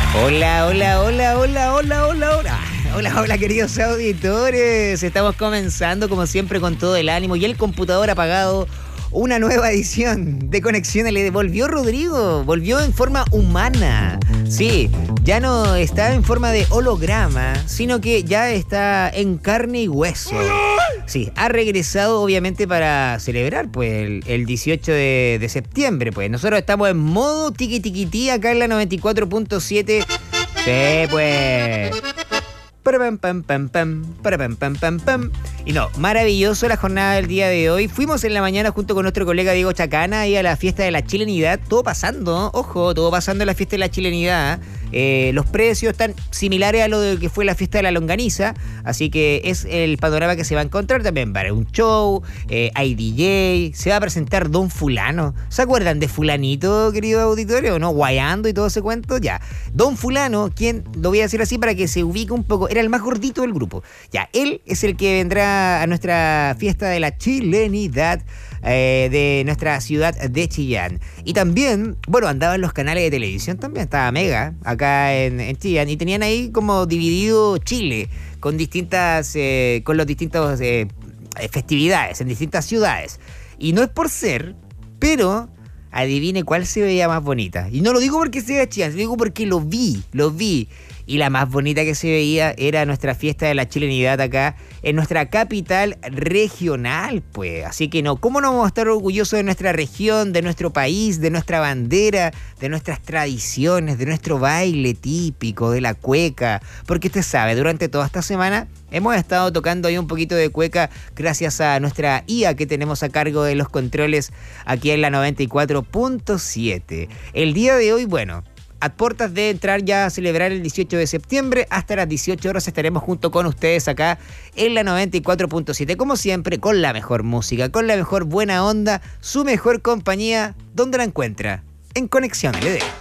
Hola, hola, hola, hola, hola, hola, hola. Hola, hola, queridos auditores. Estamos comenzando, como siempre, con todo el ánimo y el computador apagado. Una nueva edición de Conexión LD. Volvió Rodrigo, volvió en forma humana. Sí, ya no está en forma de holograma, sino que ya está en carne y hueso. Sí, ha regresado obviamente para celebrar pues el 18 de septiembre. Pues nosotros estamos en modo tiki-tiki-tí acá en la 94.7. Sí, pues... Parapam, pam, pam, pam, parapam, pam, pam, pam. Y no, maravilloso la jornada del día de hoy. Fuimos en la mañana junto con nuestro colega Diego Chacana ahí a la fiesta de la chilenidad. Todo pasando, ojo, todo pasando en la fiesta de la chilenidad. Los precios están similares a lo de que fue la fiesta de la longaniza. Así que es el panorama que se va a encontrar también. Va a haber un show, hay DJ, se va a presentar Don Fulano. ¿Se acuerdan de Fulanito, querido auditorio? ¿No? Guayando y todo ese cuento. Ya. Don Fulano, quien, lo voy a decir así para que se ubique un poco, era el más gordito del grupo. Ya, él es el que vendrá a nuestra fiesta de la chilenidad de nuestra ciudad de Chillán. Y también, bueno, andaba en los canales de televisión también, estaba Mega acá en Chillán, y tenían ahí como dividido Chile con distintas, con los distintos festividades en distintas ciudades. Y no es por ser, pero adivine cuál se veía más bonita. Y no lo digo porque sea Chillán, lo digo porque lo vi. Y la más bonita que se veía era nuestra fiesta de la chilenidad acá en nuestra capital regional, pues. Así que no, ¿cómo no vamos a estar orgullosos de nuestra región, de nuestro país, de nuestra bandera, de nuestras tradiciones, de nuestro baile típico, de la cueca? Porque usted sabe, durante toda esta semana hemos estado tocando ahí un poquito de cueca gracias a nuestra IA que tenemos a cargo de los controles aquí en la 94.7. El día de hoy, bueno, a puertas de entrar ya a celebrar el 18 de septiembre, hasta las 18 horas estaremos junto con ustedes acá en la 94.7, como siempre, con la mejor música, con la mejor buena onda, su mejor compañía. ¿Dónde la encuentra? En Conexión LD.